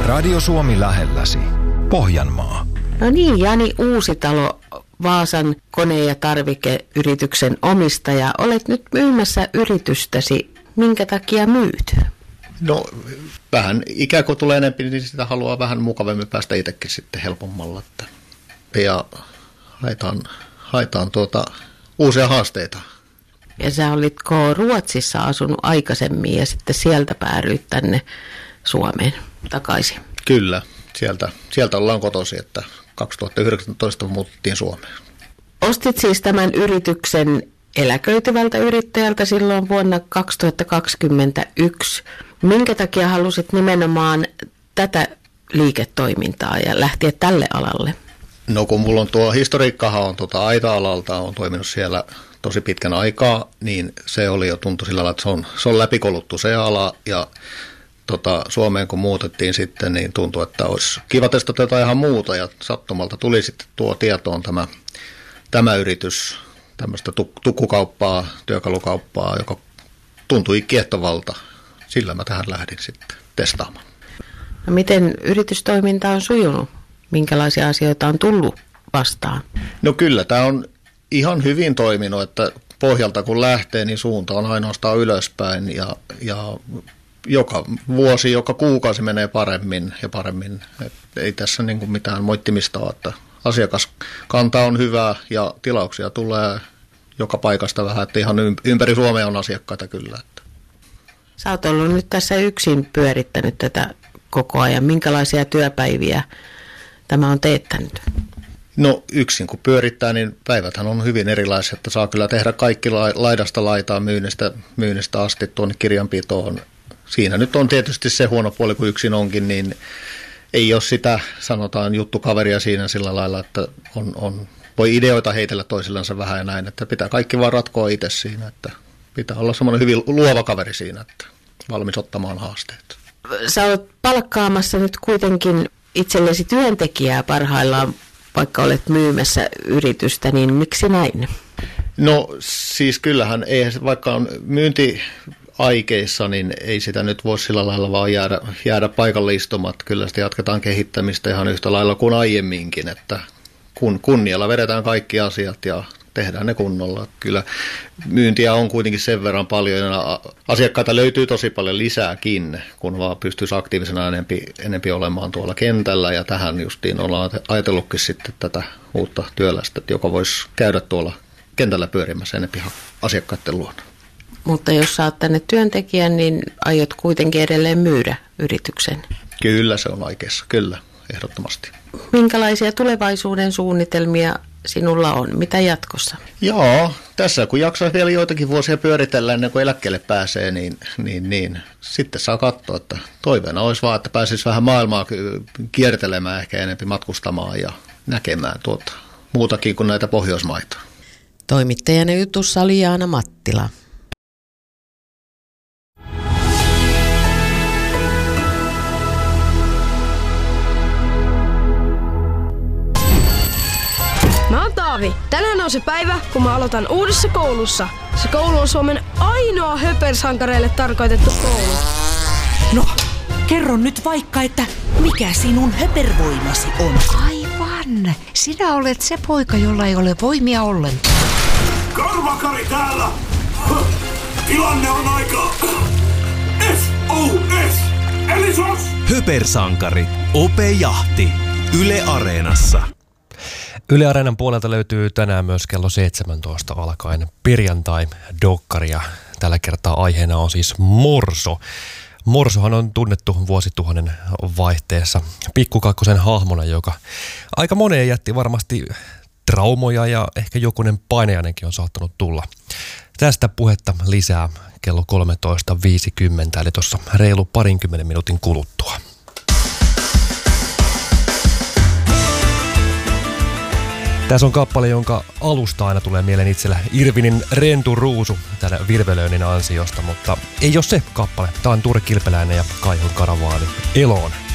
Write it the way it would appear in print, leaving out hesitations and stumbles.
Radio Suomi lähelläsi. Pohjanmaa. No niin, Jani Uusitalo, Vaasan kone- ja tarvikeyrityksen omistaja. Olet nyt myymässä yritystäsi. Minkä takia myyt? No vähän ikään kuin tulee enemmän, niin sitä haluaa vähän mukavemmin päästä itsekin sitten helpommalla. Ja haetaan uusia haasteita. Ja sä olitko Ruotsissa asunut aikaisemmin ja sitten sieltä päädyit tänne Suomeen takaisin? Kyllä, sieltä ollaan kotoisin, että 2019 muuttiin Suomeen. Ostit siis tämän yrityksen eläköityvältä yrittäjältä silloin vuonna 2021. Minkä takia halusit nimenomaan tätä liiketoimintaa ja lähteä tälle alalle? No kun mulla on tuo historiikkahan on aita-alalta, on toiminut siellä tosi pitkän aikaa, niin se oli jo tuntui sillä lailla, että se on läpikoluttu se ala ja Suomeen kun muutettiin sitten, niin tuntui, että olisi kiva testata jotain ihan muuta ja sattumalta tuli sitten tuo tietoon tämä yritys, tämmöistä tukkukauppaa, työkalukauppaa, joka tuntui kiehtovalta. Sillä mä tähän lähdin sitten testaamaan. No miten yritystoiminta on sujunut? Minkälaisia asioita on tullut vastaan? No kyllä, tämä on ihan hyvin toiminut, että pohjalta kun lähtee, niin suunta on ainoastaan ylöspäin ja joka vuosi, joka kuukausi menee paremmin ja paremmin. Ei tässä niin kuin mitään moittimista ole, että asiakaskanta on hyvä ja tilauksia tulee joka paikasta vähän, että ihan ympäri Suomea on asiakkaita kyllä. Sä oot ollut nyt tässä yksin pyörittänyt tätä koko ajan. Minkälaisia työpäiviä tämä on teettänyt? No yksin kun pyörittää, niin päiväthän on hyvin erilaisia, että saa kyllä tehdä kaikki laidasta laitaa myynnistä asti tuonne kirjanpitoon. Siinä nyt on tietysti se huono puoli, kun yksin onkin, niin ei ole sitä, sanotaan, juttukaveria siinä sillä lailla, että voi ideoita heitellä toisillansa vähän ja näin, että pitää kaikki vaan ratkoa itse siinä, että pitää olla semmoinen hyvin luova kaveri siinä, että valmis ottamaan haasteet. Sä olet palkkaamassa nyt kuitenkin itsellesi työntekijää parhaillaan, vaikka olet myymässä yritystä, niin miksi näin? No siis kyllähän, vaikka on myyntiaikeissa, niin ei sitä nyt voi sillä lailla vaan jäädä paikalle istumaan. Kyllä sitä jatketaan kehittämistä ihan yhtä lailla kuin aiemminkin, että kunnialla vedetään kaikki asiat ja tehdään ne kunnolla. Kyllä myyntiä on kuitenkin sen verran paljon ja asiakkaita löytyy tosi paljon lisääkin, kun vaan pystyisi aktiivisena enempi olemaan tuolla kentällä. Ja tähän justiin ollaan ajatellutkin sitten tätä uutta työlästä, joka voisi käydä tuolla kentällä pyörimässä enempi asiakkaiden luona. Mutta jos saat tänne työntekijän, niin aiot kuitenkin edelleen myydä yrityksen? Kyllä se on aikeissa, kyllä, ehdottomasti. Minkälaisia tulevaisuuden suunnitelmia sinulla on? Mitä jatkossa? Joo, tässä kun jaksaa vielä joitakin vuosia pyöritellä ennen kuin eläkkeelle pääsee, niin sitten saa katsoa, että toiveena olisi vaan, että pääsisi vähän maailmaa kiertelemään, ehkä enemmän matkustamaan ja näkemään muutakin kuin näitä Pohjoismaita. Toimittajana jutussa oli Jaana Mattila. Mä oon Taavi. Tänään on se päivä, kun mä aloitan uudessa koulussa. Se koulu on Suomen ainoa höpersankareille tarkoitettu koulu. No, kerro nyt vaikka, että mikä sinun höpervoimasi on? Aivan. Sinä olet se poika, jolla ei ole voimia ollenkaan. Karvakari täällä! Tilanne on aika... SOS! Eli SOS! Höpersankari. Ope Jahti. Yle Areenassa. Yle Areenan puolelta löytyy tänään myös kello 17 alkaen perjantai-dokkaria. Tällä kertaa aiheena on siis morso. Morsohan on tunnettu vuosituhannen vaihteessa pikkukakkosen hahmona, joka aika moneen jätti varmasti traumoja ja ehkä jokunen painajainenkin on saattanut tulla. Tästä puhetta lisää kello 13.50, eli tuossa reilu 20 minuutin kuluttua. Tässä on kappale, jonka alusta aina tulee mieleen itsellä Irvinin Rentu Ruusu tämän virvelöinnin ansiosta, mutta ei ole se kappale. Tämä on Ture Kilpeläinen ja Kaihun Karavaani Eloon.